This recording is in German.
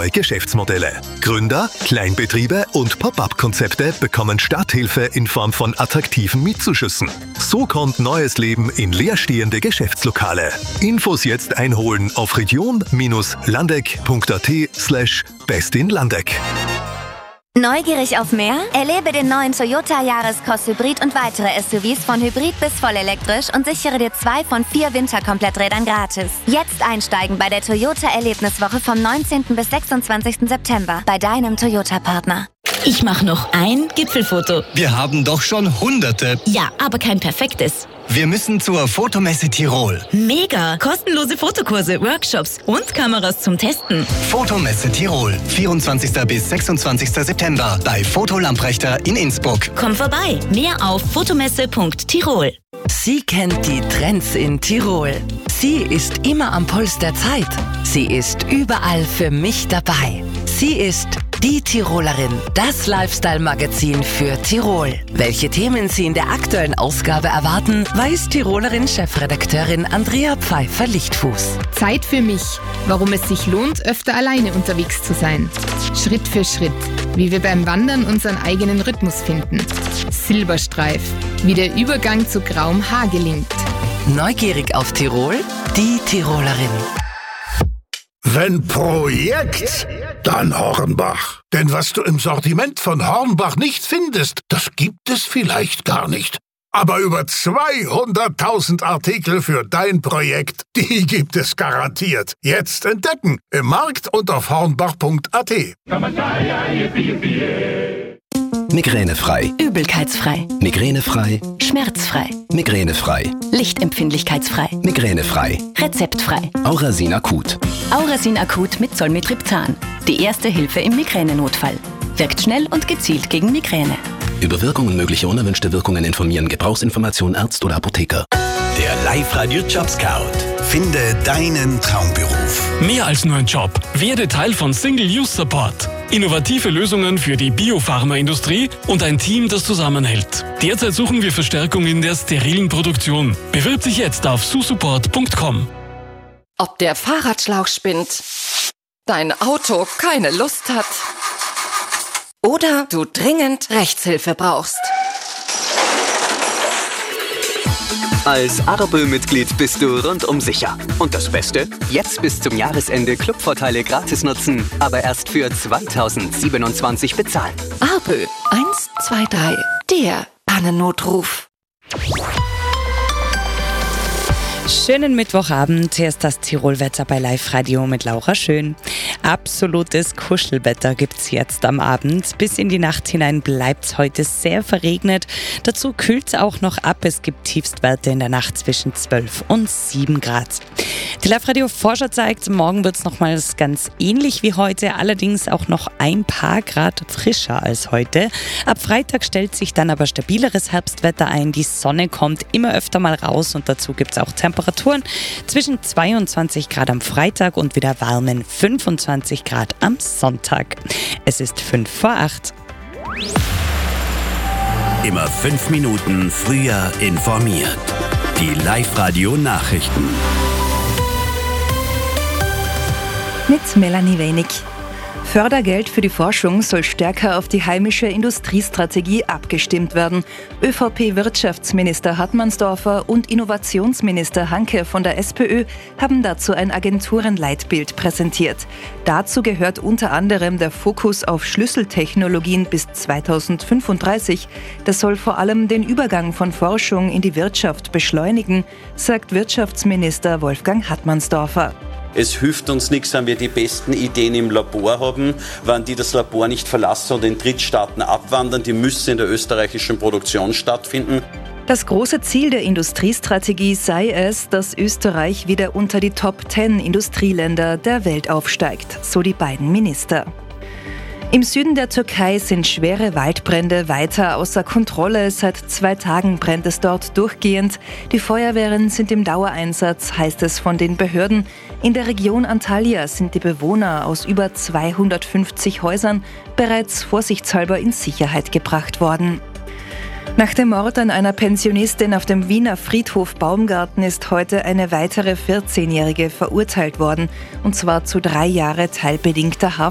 neue Geschäftsmodelle. Gründer, Kleinbetriebe und Pop-up-Konzepte bekommen Starthilfe in Form von attraktiven Mietzuschüssen. So kommt neues Leben in leerstehende Geschäftslokale. Infos jetzt einholen auf region-landeck.at/bestinlandeck. Neugierig auf mehr? Erlebe den neuen Toyota Jahrescross Hybrid und weitere SUVs von Hybrid bis vollelektrisch und sichere dir 2 von 4 Winterkompletträdern gratis. Jetzt einsteigen bei der Toyota Erlebniswoche vom 19. bis 26. September bei deinem Toyota-Partner. Ich mache noch ein Gipfelfoto. Wir haben doch schon Hunderte. Ja, aber kein perfektes. Wir müssen zur Fotomesse Tirol. Mega! Kostenlose Fotokurse, Workshops und Kameras zum Testen. Fotomesse Tirol, 24. bis 26. September bei Foto Lamprechter in Innsbruck. Komm vorbei. Mehr auf fotomesse.tirol. Sie kennt die Trends in Tirol. Sie ist immer am Puls der Zeit. Sie ist überall für mich dabei. Sie ist die Tirolerin, das Lifestyle-Magazin für Tirol. Welche Themen Sie in der aktuellen Ausgabe erwarten, weiß Tirolerin-Chefredakteurin Andrea Pfeiffer-Lichtfuß. Zeit für mich, warum es sich lohnt, öfter alleine unterwegs zu sein. Schritt für Schritt, wie wir beim Wandern unseren eigenen Rhythmus finden. Silberstreif, wie der Übergang zu grauem Haar gelingt. Neugierig auf Tirol? Die Tirolerin. Wenn Projekt, dann Hornbach. Denn was du im Sortiment von Hornbach nicht findest, das gibt es vielleicht gar nicht. Aber über 200.000 Artikel für dein Projekt, die gibt es garantiert. Jetzt entdecken im Markt und auf hornbach.at. Migränefrei. Übelkeitsfrei. Migränefrei. Schmerzfrei. Migränefrei. Lichtempfindlichkeitsfrei. Migränefrei. Rezeptfrei. Aurasin Akut. Aurasin Akut mit Zolmitriptan. Die erste Hilfe im Migränenotfall. Wirkt schnell und gezielt gegen Migräne. Über Wirkung und mögliche unerwünschte Wirkungen informieren. Gebrauchsinformation Arzt oder Apotheker. Der Live-Radio-Job-Scout. Finde deinen Traumberuf. Mehr als nur ein Job. Werde Teil von Single-Use-Support. Innovative Lösungen für die Biopharmaindustrie und ein Team, das zusammenhält. Derzeit suchen wir Verstärkung in der sterilen Produktion. Bewirb dich jetzt auf susupport.com. Ob der Fahrradschlauch spinnt, dein Auto keine Lust hat oder du dringend Rechtshilfe brauchst. Als ARBÖ-Mitglied bist du rundum sicher. Und das Beste? Jetzt bis zum Jahresende Clubvorteile gratis nutzen, aber erst für 2027 bezahlen. ARBÖ 123, der Pannennotruf. Schönen Mittwochabend, hier ist das Tirolwetter bei Live Radio mit Laura Schön. Absolutes Kuschelwetter gibt's jetzt am Abend. Bis in die Nacht hinein bleibt's heute sehr verregnet. Dazu kühlt's auch noch ab. Es gibt Tiefstwerte in der Nacht zwischen 12 und 7 Grad. Die Live Radio Vorschau zeigt, morgen wird's nochmals ganz ähnlich wie heute, allerdings auch noch ein paar Grad frischer als heute. Ab Freitag stellt sich dann aber stabileres Herbstwetter ein. Die Sonne kommt immer öfter mal raus und dazu gibt's auch Temperaturen zwischen 22 Grad am Freitag und wieder warmen 25 Grad am Sonntag. Es ist 5 vor 8. Immer 5 Minuten früher informiert. Die Live-Radio-Nachrichten. Mit Melanie Wenig. Fördergeld für die Forschung soll stärker auf die heimische Industriestrategie abgestimmt werden. ÖVP-Wirtschaftsminister Hartmannsdorfer und Innovationsminister Hanke von der SPÖ haben dazu ein Agenturenleitbild präsentiert. Dazu gehört unter anderem der Fokus auf Schlüsseltechnologien bis 2035. Das soll vor allem den Übergang von Forschung in die Wirtschaft beschleunigen, sagt Wirtschaftsminister Wolfgang Hartmannsdorfer. Es hilft uns nichts, wenn wir die besten Ideen im Labor haben, wenn die das Labor nicht verlassen und in Drittstaaten abwandern. Die müssen in der österreichischen Produktion stattfinden. Das große Ziel der Industriestrategie sei es, dass Österreich wieder unter die Top 10 Industrieländer der Welt aufsteigt, so die beiden Minister. Im Süden der Türkei sind schwere Waldbrände weiter außer Kontrolle. Seit 2 Tagen brennt es dort durchgehend. Die Feuerwehren sind im Dauereinsatz, heißt es von den Behörden. In der Region Antalya sind die Bewohner aus über 250 Häusern bereits vorsichtshalber in Sicherheit gebracht worden. Nach dem Mord an einer Pensionistin auf dem Wiener Friedhof Baumgarten ist heute eine weitere 14-Jährige verurteilt worden, und zwar zu 3 Jahre teilbedingter Haft.